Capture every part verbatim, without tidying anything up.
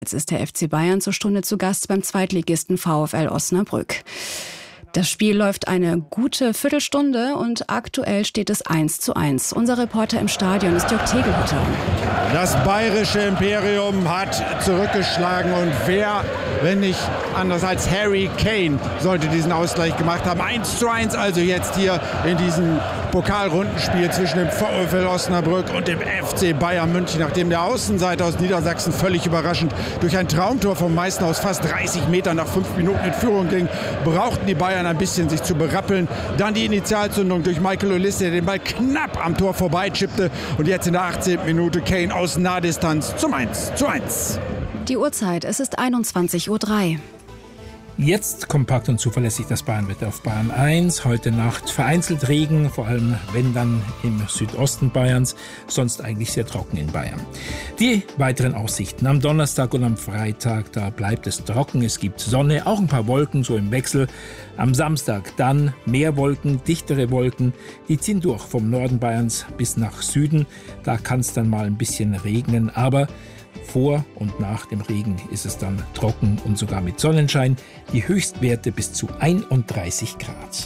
Jetzt ist der F C Bayern zur Stunde zu Gast beim Zweitligisten VfL Osnabrück. Das Spiel läuft eine gute Viertelstunde und aktuell steht es eins zu eins. Unser Reporter im Stadion ist Jörg Tegelhütter. Das bayerische Imperium hat zurückgeschlagen und wer, wenn nicht anders als Harry Kane, sollte diesen Ausgleich gemacht haben. eins zu eins also jetzt hier in diesem Pokalrundenspiel zwischen dem VfL Osnabrück und dem F C Bayern München. Nachdem der Außenseiter aus Niedersachsen völlig überraschend durch ein Traumtor vom Meißen aus fast dreißig Metern nach fünf Minuten in Führung ging, brauchten die Bayern ein bisschen sich zu berappeln. Dann die Initialzündung durch Michael Olise, der den Ball knapp am Tor vorbeichippte. Und jetzt in der achtzehnten Minute Kane aus Nahdistanz zum eins zu eins. Die Uhrzeit, es ist einundzwanzig Uhr drei. Jetzt kompakt und zuverlässig das Bayernwetter auf Bayern eins. Heute Nacht vereinzelt Regen, vor allem wenn dann im Südosten Bayerns, sonst eigentlich sehr trocken in Bayern. Die weiteren Aussichten am Donnerstag und am Freitag, da bleibt es trocken, es gibt Sonne, auch ein paar Wolken so im Wechsel. Am Samstag dann mehr Wolken, dichtere Wolken, die ziehen durch vom Norden Bayerns bis nach Süden. Da kann es dann mal ein bisschen regnen, aber vor und nach dem Regen ist es dann trocken und sogar mit Sonnenschein. Die Höchstwerte bis zu einunddreißig Grad.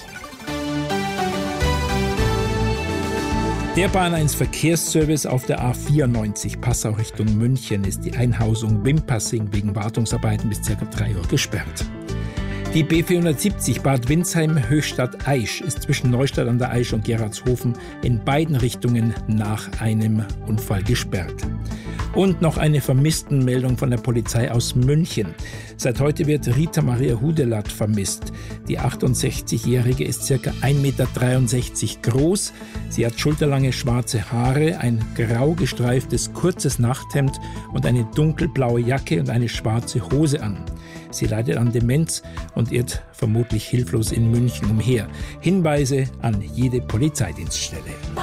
Der Bayern eins Verkehrsservice auf der A vierundneunzig Passau Richtung München ist die Einhausung Wimpassing wegen Wartungsarbeiten bis ca. drei Uhr gesperrt. Die B vierhundertsiebzig Bad Windsheim Höchstadt Aisch ist zwischen Neustadt an der Aisch und Gerardshofen in beiden Richtungen nach einem Unfall gesperrt. Und noch eine Vermisstenmeldung von der Polizei aus München. Seit heute wird Rita Maria Hudelath vermisst. Die achtundsechzigjährige ist ca. ein Meter dreiundsechzig groß. Sie hat schulterlange schwarze Haare, ein grau gestreiftes kurzes Nachthemd und eine dunkelblaue Jacke und eine schwarze Hose an. Sie leidet an Demenz und irrt vermutlich hilflos in München umher. Hinweise an jede Polizeidienststelle.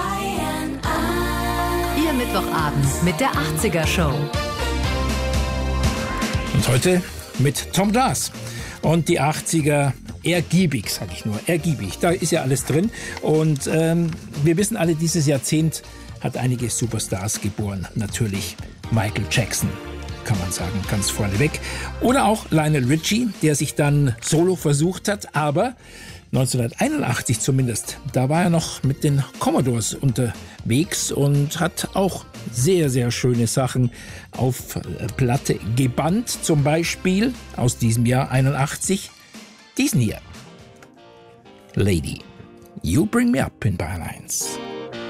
Ihr Mittwochabend mit der achtziger Show. Und heute mit Tom Glas. Und die achtziger, ergiebig, sage ich nur, ergiebig. Da ist ja alles drin. Und ähm, wir wissen alle, dieses Jahrzehnt hat einige Superstars geboren. Natürlich Michael Jackson, kann man sagen, ganz vorneweg. Oder auch Lionel Richie, der sich dann solo versucht hat, aber neunzehnhunderteinundachtzig zumindest, da war er noch mit den Commodores unterwegs und hat auch sehr, sehr schöne Sachen auf Platte gebannt. Zum Beispiel aus diesem Jahr einundachtzig diesen hier. Lady, You Bring Me Up in Bayern eins.